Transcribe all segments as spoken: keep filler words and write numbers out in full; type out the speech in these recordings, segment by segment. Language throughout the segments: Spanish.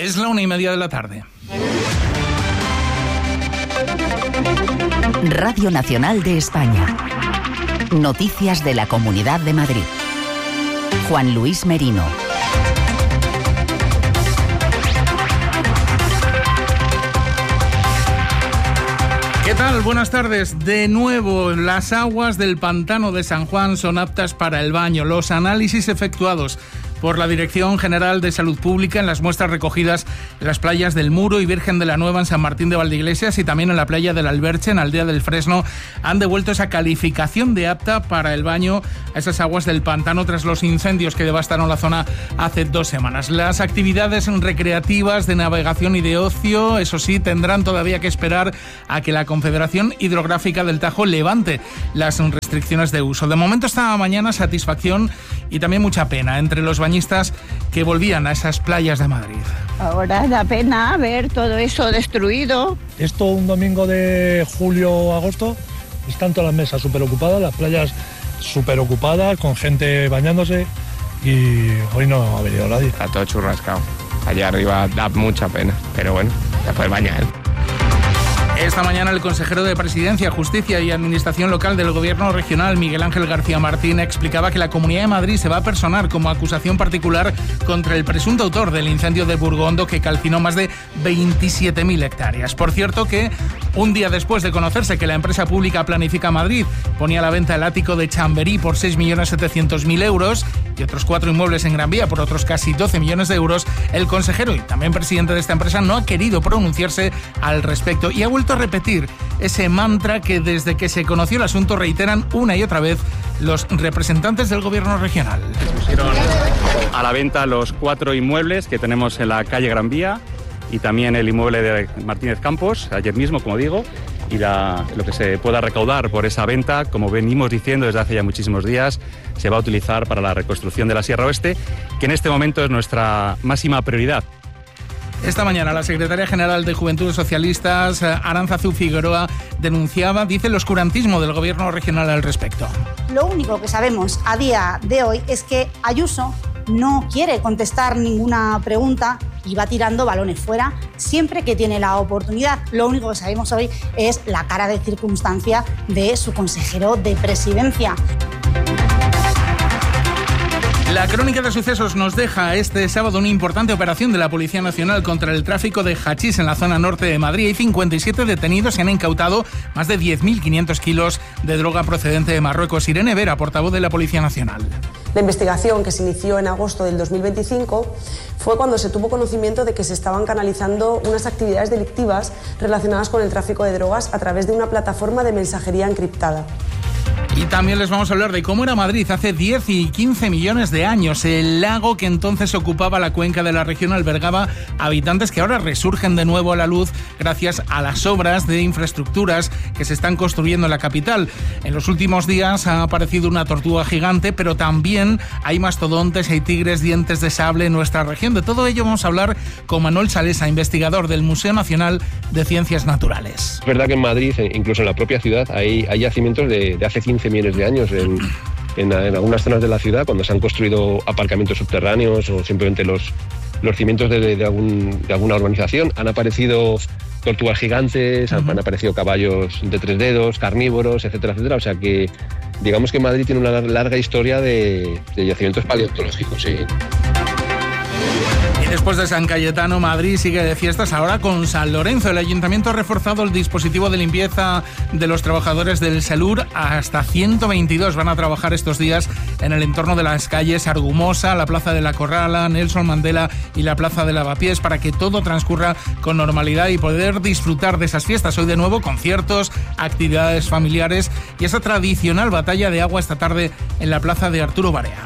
Es la una y media de la tarde. Radio Nacional de España. Noticias de la Comunidad de Madrid. Juan Luis Merino. ¿Qué tal? Buenas tardes. De nuevo, las aguas del pantano de San Juan son aptas para el baño. Los análisis efectuados por la Dirección General de Salud Pública en las muestras recogidas en las playas del Muro y Virgen de la Nueva en San Martín de Valdeiglesias y también en la playa del Alberche, en Aldea del Fresno, han devuelto esa calificación de apta para el baño a esas aguas del pantano tras los incendios que devastaron la zona hace dos semanas. Las actividades recreativas de navegación y de ocio, eso sí, tendrán todavía que esperar a que la Confederación Hidrográfica del Tajo levante las restricciones de uso. De momento, esta mañana, satisfacción y también mucha pena entre los bañistas que volvían a esas playas de Madrid. Ahora da pena ver todo eso destruido. Esto un domingo de julio o agosto, están todas las mesas súper ocupadas, las playas súper ocupadas, con gente bañándose, y hoy no ha venido nadie. Está todo churrascado. Allá arriba da mucha pena, pero bueno, ya puedes bañar. Esta mañana el consejero de Presidencia, Justicia y Administración Local del Gobierno Regional, Miguel Ángel García Martín, explicaba que la Comunidad de Madrid se va a personar como acusación particular contra el presunto autor del incendio de Burgondo que calcinó más de veintisiete mil hectáreas. Por cierto que un día después de conocerse que la empresa pública Planifica Madrid ponía a la venta el ático de Chamberí por seis millones setecientos mil euros y otros cuatro inmuebles en Gran Vía por otros casi doce millones de euros, el consejero y también presidente de esta empresa no ha querido pronunciarse al respecto y ha vuelto a repetir ese mantra que desde que se conoció el asunto reiteran una y otra vez los representantes del gobierno regional. Se pusieron a la venta los cuatro inmuebles que tenemos en la calle Gran Vía y también el inmueble de Martínez Campos, ayer mismo, como digo, y la, lo que se pueda recaudar por esa venta, como venimos diciendo desde hace ya muchísimos días, se va a utilizar para la reconstrucción de la Sierra Oeste, que en este momento es nuestra máxima prioridad. Esta mañana la secretaria general de Juventudes Socialistas, Aránzazu Figueroa, denunciaba, dice, el oscurantismo del gobierno regional al respecto. Lo único que sabemos a día de hoy es que Ayuso no quiere contestar ninguna pregunta y va tirando balones fuera siempre que tiene la oportunidad. Lo único que sabemos hoy es la cara de circunstancia de su consejero de Presidencia. La crónica de sucesos nos deja este sábado una importante operación de la Policía Nacional contra el tráfico de hachís en la zona norte de Madrid. Hay cincuenta y siete detenidos y han incautado más de diez mil quinientos kilos de droga procedente de Marruecos. Irene Vera, portavoz de la Policía Nacional. La investigación, que se inició en agosto del dos mil veinticinco, fue cuando se tuvo conocimiento de que se estaban canalizando unas actividades delictivas relacionadas con el tráfico de drogas a través de una plataforma de mensajería encriptada. Y también les vamos a hablar de cómo era Madrid hace diez y quince millones de años. El lago que entonces ocupaba la cuenca de la región albergaba habitantes que ahora resurgen de nuevo a la luz gracias a las obras de infraestructuras que se están construyendo en la capital. En los últimos días ha aparecido una tortuga gigante, pero también hay mastodontes, hay tigres, dientes de sable en nuestra región. De todo ello vamos a hablar con Manuel Salesa, investigador del Museo Nacional de Ciencias Naturales. Es verdad que en Madrid, incluso en la propia ciudad, hay, hay yacimientos de, de hace quince millones de años en, en, en algunas zonas de la ciudad, cuando se han construido aparcamientos subterráneos o simplemente los, los cimientos de, de, de, algún, de alguna urbanización. Han aparecido tortugas gigantes, uh-huh. han, han aparecido caballos de tres dedos, carnívoros, etcétera, etcétera. O sea que digamos que Madrid tiene una larga historia de, de yacimientos paleontológicos, sí. Después de San Cayetano, Madrid sigue de fiestas ahora con San Lorenzo. El ayuntamiento ha reforzado el dispositivo de limpieza de los trabajadores del Salur. Hasta ciento veintidós van a trabajar estos días en el entorno de las calles Argumosa, la Plaza de la Corrala, Nelson Mandela y la Plaza de Lavapiés, para que todo transcurra con normalidad y poder disfrutar de esas fiestas. Hoy de nuevo conciertos, actividades familiares y esa tradicional batalla de agua esta tarde en la Plaza de Arturo Barea.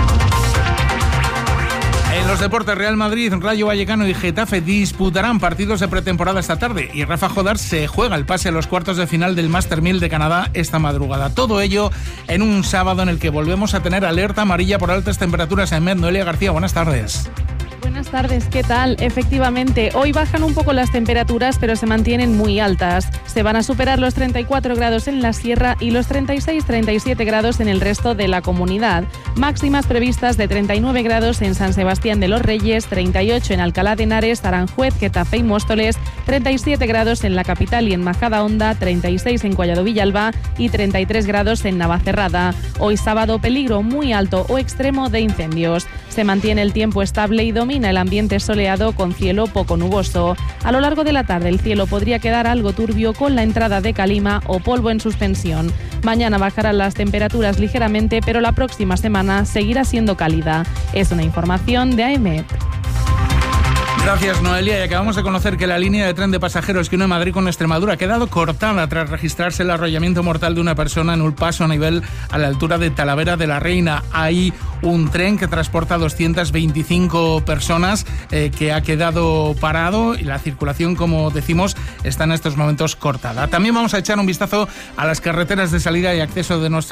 En los deportes, Real Madrid, Rayo Vallecano y Getafe disputarán partidos de pretemporada esta tarde y Rafa Jodar se juega el pase a los cuartos de final del Master mil de Canadá esta madrugada. Todo ello en un sábado en el que volvemos a tener alerta amarilla por altas temperaturas en Med. Noelia García, buenas tardes. Buenas tardes, ¿qué tal? Efectivamente, hoy bajan un poco las temperaturas, pero se mantienen muy altas. Se van a superar los treinta y cuatro grados en la sierra y los treinta y seis treinta y siete grados en el resto de la comunidad. Máximas previstas de treinta y nueve grados en San Sebastián de los Reyes, treinta y ocho en Alcalá de Henares, Aranjuez, Getafe y Móstoles, treinta y siete grados en la capital y en Majadahonda, treinta y seis en Collado Villalba y treinta y tres grados en Navacerrada. Hoy sábado, peligro muy alto o extremo de incendios. Se mantiene el tiempo estable y domina el ambiente soleado con cielo poco nuboso. A lo largo de la tarde el cielo podría quedar algo turbio con la entrada de calima o polvo en suspensión. Mañana bajarán las temperaturas ligeramente, pero la próxima semana seguirá siendo cálida. Es una información de A M E P. Gracias, Noelia. Y acabamos de conocer que la línea de tren de pasajeros que une Madrid con Extremadura ha quedado cortada tras registrarse el arrollamiento mortal de una persona en un paso a nivel a la altura de Talavera de la Reina. Hay un tren que transporta doscientas veinticinco personas eh, que ha quedado parado y la circulación, como decimos, está en estos momentos cortada. También vamos a echar un vistazo a las carreteras de salida y acceso de nuestra